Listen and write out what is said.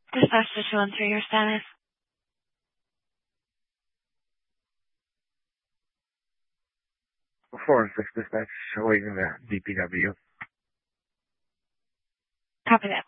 Dispatch to 213, your status. Four and six dispatch awaiting the DPW. Copy that.